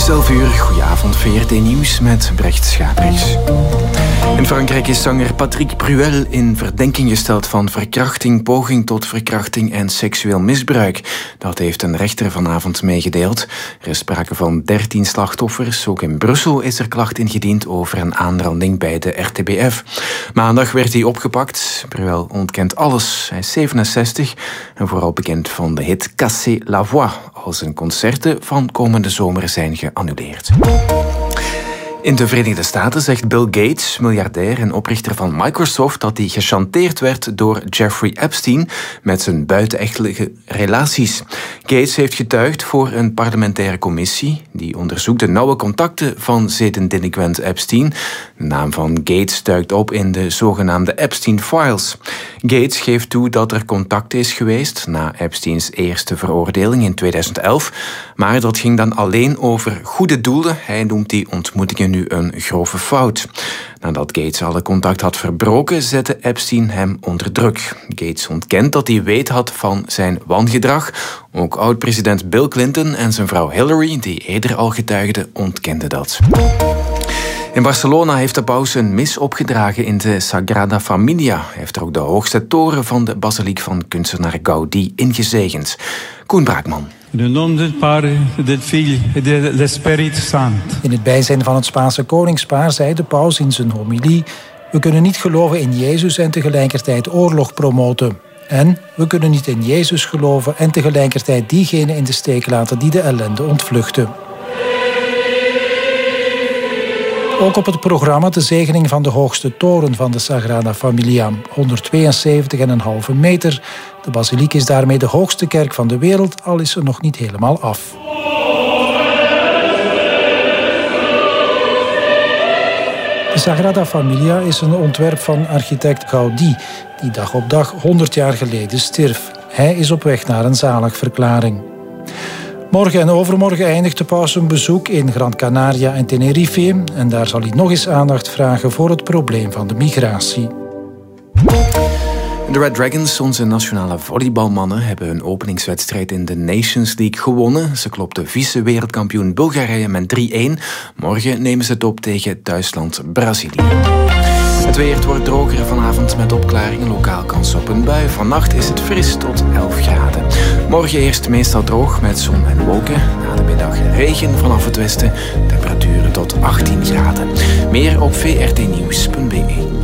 11 uur, goedenavond, VRT Nieuws met Brecht Schaprechts. In Frankrijk is zanger Patrick Bruel in verdenking gesteld van verkrachting, poging tot verkrachting en seksueel misbruik. Dat heeft een rechter vanavond meegedeeld. Er is sprake van 13 slachtoffers. Ook in Brussel is er klacht ingediend over een aanranding bij de RTBF. Maandag werd hij opgepakt. Bruel ontkent alles. Hij is 67 en vooral bekend van de hit Casser la Voix, als zijn concerten van komende zomer zijn geannuleerd. In de Verenigde Staten zegt Bill Gates, miljardair en oprichter van Microsoft, dat hij gechanteerd werd door Jeffrey Epstein met zijn buitenechtelijke relaties. Gates heeft getuigd voor een parlementaire commissie die onderzoekt de nauwe contacten van zedendelinquent Epstein. De naam van Gates duikt op in de zogenaamde Epstein Files. Gates geeft toe dat er contact is geweest na Epsteins eerste veroordeling in 2011, maar dat ging dan alleen over goede doelen. Hij noemt die ontmoetingen nu een grove fout. Nadat Gates alle contact had verbroken, zette Epstein hem onder druk. Gates ontkent dat hij weet had van zijn wangedrag. Ook oud-president Bill Clinton en zijn vrouw Hillary, die eerder al getuigden, ontkenden dat. In Barcelona heeft de paus een mis opgedragen in de Sagrada Familia. Hij heeft er ook de hoogste toren van de basiliek van kunstenaar Gaudí ingezegend. Koen Braakman. In het bijzijn van het Spaanse koningspaar zei de paus in zijn homilie: we kunnen niet geloven in Jezus en tegelijkertijd oorlog promoten. En we kunnen niet in Jezus geloven en tegelijkertijd diegenen in de steek laten die de ellende ontvluchten. Ook op het programma de zegening van de hoogste toren van de Sagrada Familia, 172,5 meter. De basiliek is daarmee de hoogste kerk van de wereld, al is ze nog niet helemaal af. De Sagrada Familia is een ontwerp van architect Gaudí, die dag op dag 100 jaar geleden stierf. Hij is op weg naar een zaligverklaring. Morgen en overmorgen eindigt de paus een bezoek in Gran Canaria en Tenerife. En daar zal hij nog eens aandacht vragen voor het probleem van de migratie. De Red Dragons, onze nationale volleybalmannen, hebben hun openingswedstrijd in de Nations League gewonnen. Ze klopten vice-wereldkampioen Bulgarije met 3-1. Morgen nemen ze het op tegen thuisland Brazilië. Het weer, het wordt droger vanavond met opklaringen, lokaal kans op een bui. Vannacht is het fris tot 11 graden. Morgen eerst meestal droog met zon en wolken. Na de middag regen vanaf het westen. Temperaturen tot 18 graden. Meer op vrtnieuws.be.